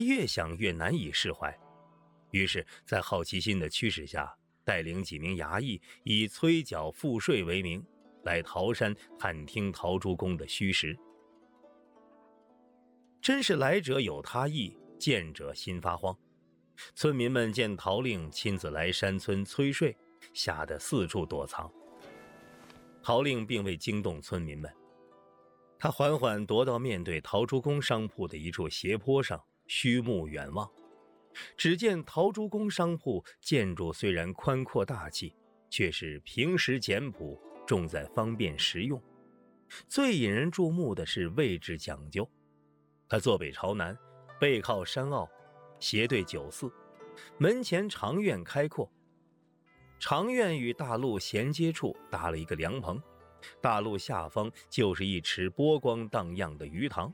越想越难以释怀，于是在好奇心的驱使下，带领几名衙役以催缴赋税为名，来桃山探听陶朱公的虚实。真是来者有他意，见者心发慌。村民们见陶令亲自来山村催税，吓得四处躲藏。陶令并未惊动村民们，他缓缓踱到面对陶朱公商铺的一处斜坡上，虚目远望。只见陶朱公商铺建筑虽然宽阔大气，却是平实简朴，重在方便实用。最引人注目的是位置讲究，它坐北朝南，背靠山坳，斜对酒肆，门前长院开阔。长院与大路衔接处搭了一个凉棚，大路下方就是一池波光荡漾的鱼塘。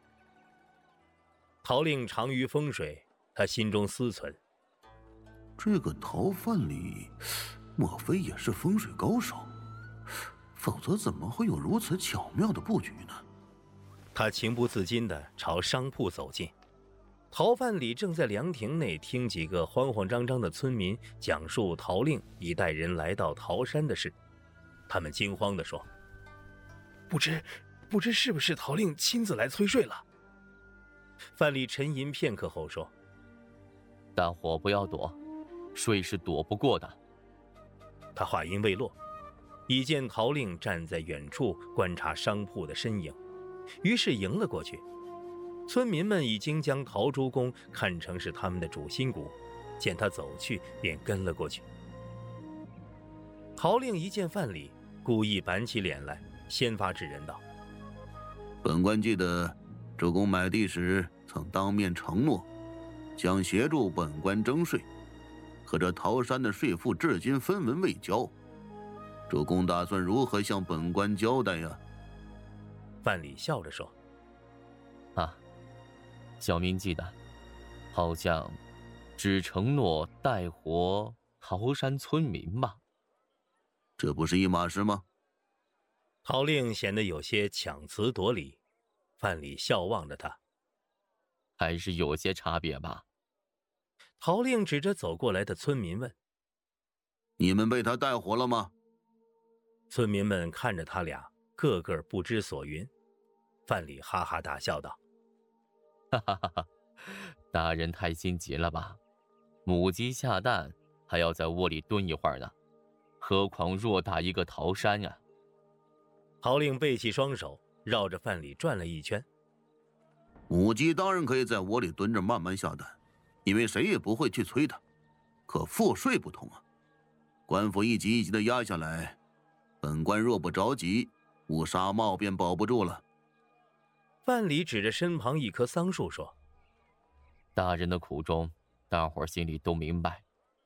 陶令长于风水，他心中思忖， 这个陶范蠡莫非也是风水高手？否则怎么会有如此巧妙的布局呢？ 他情不自禁地朝商铺走近。陶范蠡正在凉亭内听几个慌慌张张的村民讲述陶令已带人来到桃山的事。他们惊慌地说，不知是不是陶令亲自来催税了。范蠡沉吟片刻后说， 大伙不要躲，税是躲不过的。 他话音未落，已见陶令站在远处观察商铺的身影，于是迎了过去。村民们已经将陶朱公看成是他们的主心骨，见他走去便跟了过去。陶令一见范蠡，故意板起脸来，先发制人道， 本官记得主公买地时曾当面承诺将协助本官征税，可这桃山的税赋至今分文未交，主公打算如何向本官交代呀？ 范蠡笑着说， 小民记得好像只承诺带活桃山村民吧？ 这不是一码事吗？ 陶令显得有些强词夺理。范蠡笑望着他， 还是有些差别吧。 陶令指着走过来的村民问， 你们被他带活了吗？ 村民们看着他俩，个个不知所云。范蠡哈哈大笑道， 哈哈哈哈，大人太心急了吧？母鸡下蛋还要在窝里蹲一会儿呢，何况偌大一个桃山啊！ 陶令背起双手，绕着范蠡转了一圈。 母鸡当然可以在窝里蹲着慢慢下蛋，因为谁也不会去催它。可赋税不同啊，官府一级一级的压下来，本官若不着急，乌纱帽便保不住了。 范蠡指着身旁一棵桑树说， 大人的苦衷大伙儿心里都明白。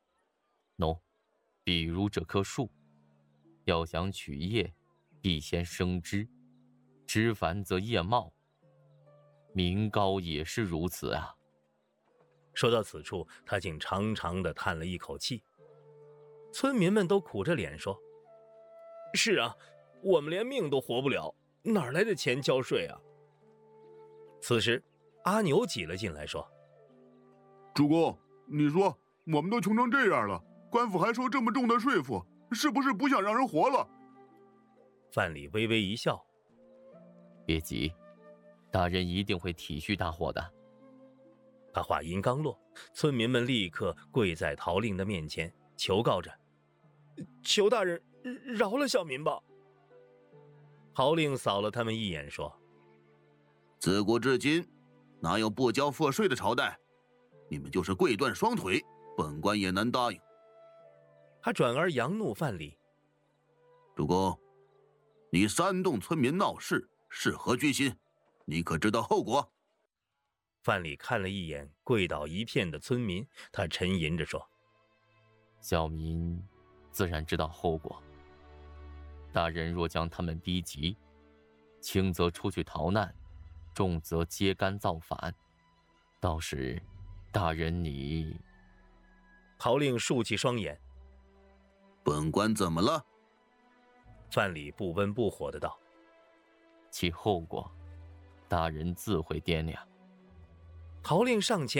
比如这棵树，要想取叶，必先生枝，枝繁则叶茂，民膏也是如此啊。 说到此处，他竟长长的叹了一口气。村民们都苦着脸说，是啊，我们连命都活不了，哪来的钱交税啊？此时阿牛挤了进来说， 主公，你说我们都穷成这样了，官府还收这么重的税赋，是不是不想让人活了？ 范蠡微微一笑， 别急，大人一定会体恤大伙的。 他话音刚落，村民们立刻跪在陶令的面前，求告着，求大人饶了小民吧。陶令扫了他们一眼说， 自古至今哪有不交赋税的朝代？你们就是跪断双腿，本官也难答应。 他转而扬怒范蠡， 主公，你煽动村民闹事，是何居心？你可知道后果？ 范蠡看了一眼跪倒一片的村民，他沉吟着说， 小民自然知道后果。大人若将他们逼急，轻则出去逃难，重则揭竿造反，到时大人你…… 陶令竖起双眼， 本官怎么了？ 范蠡不温不火的道， 其后果大人自会掂量。 陶令上前